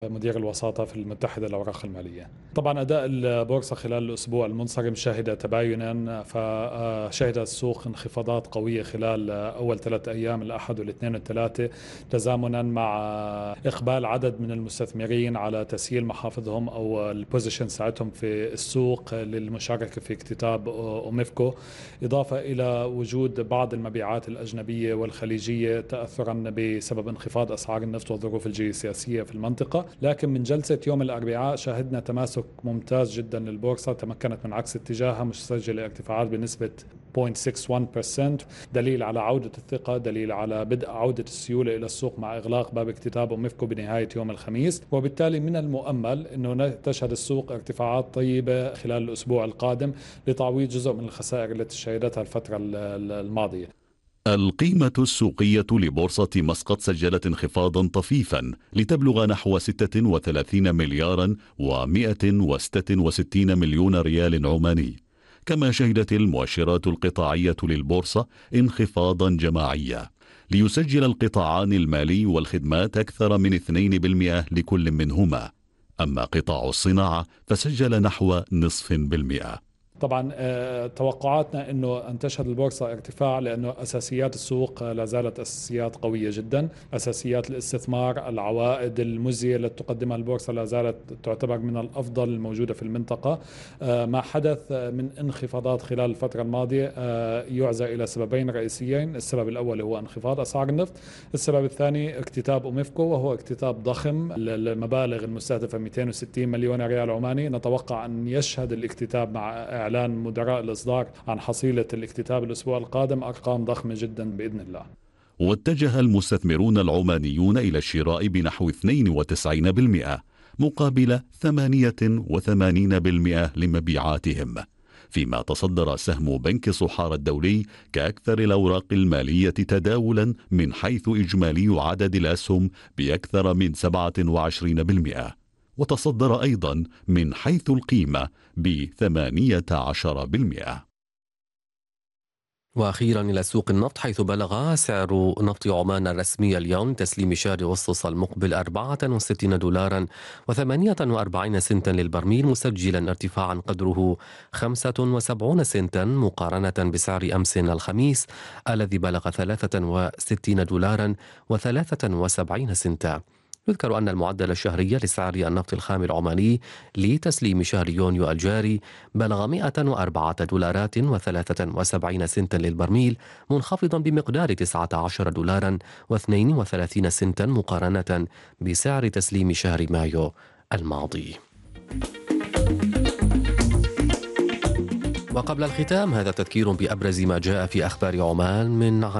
مدير الوساطة في المتحدة للأوراق المالية. طبعا أداء البورصة خلال الأسبوع المنصرم شهد تباينا، فشهد السوق انخفاضات قوية خلال أول 3 أيام، الأحد والاثنين والثلاثة، تزامنا مع إقبال عدد من المستثمرين على تسييل محافظهم أو البوزيشن ساعتهم في السوق للمشاركة في اكتتاب أوميفكو، إضافة إلى وجود بعض المبيعات الأجنبية والخليجية تأثرا بسبب انخفاض أسعار النفط والظروف الجيوسياسية في المنطقة. لكن من جلسة يوم الأربعاء شاهدنا تماسك ممتاز جدا للبورصة، تمكنت من عكس اتجاهها، مسجلة ارتفاعات بنسبة 0.61%، دليل على عودة الثقة، دليل على بدء عودة السيولة إلى السوق مع إغلاق باب اكتتاب أوميفكو بنهاية يوم الخميس. وبالتالي من المؤمل أنه تشهد السوق ارتفاعات طيبة خلال الأسبوع القادم لتعويض جزء من الخسائر التي شهدتها الفترة الماضية. القيمة السوقية لبورصة مسقط سجلت انخفاضا طفيفا لتبلغ نحو 36 مليارا و166 مليون ريال عماني، كما شهدت المؤشرات القطاعية للبورصة انخفاضا جماعيا، ليسجل القطاعان المالي والخدمات أكثر من 2% لكل منهما، أما قطاع الصناعة فسجل نحو 0.5%. طبعا توقعاتنا أنه أن تشهد البورصة ارتفاع، لأنه أساسيات السوق لا زالت أساسيات قوية جدا، أساسيات الاستثمار، العوائد المزية التي تقدمها البورصة لا زالت تعتبر من الأفضل الموجودة في المنطقة. ما حدث من انخفاضات خلال الفترة الماضية يعزى إلى سببين رئيسيين. السبب الأول هو انخفاض أسعار النفط، السبب الثاني اكتتاب أوميفكو، وهو اكتتاب ضخم، المبالغ المستهدفة 260 مليون ريال عماني. نتوقع أن يشهد الاكتتاب مع إعلان مدراء الإصدار عن حصيلة الاكتتاب الأسبوع القادم أرقام ضخمة جدا بإذن الله. واتجه المستثمرون العمانيون إلى الشراء بنحو 92% مقابل 88% لمبيعاتهم، فيما تصدر سهم بنك صحارى الدولي كأكثر الأوراق المالية تداولا من حيث إجمالي عدد الأسهم بأكثر من 27%، وتصدر أيضا من حيث القيمة ب18%. وأخيرا إلى سوق النفط، حيث بلغ سعر نفط عمان الرسمي اليوم تسليم شهر أغسطس المقبل 64 دولارا و48 سنتا للبرميل، مسجلا ارتفاعا قدره 75 سنتا مقارنة بسعر أمس الخميس الذي بلغ 63 دولارا و73 سنتا. يذكر أن المعدل الشهري لسعر النفط الخام العماني لتسليم شهر يونيو الجاري بلغ 104 دولارات و73 سنتا للبرميل، منخفضا بمقدار 19 دولارا و32 سنتا مقارنة بسعر تسليم شهر مايو الماضي. وقبل الختام، هذا تذكير بأبرز ما جاء في أخبار عمان من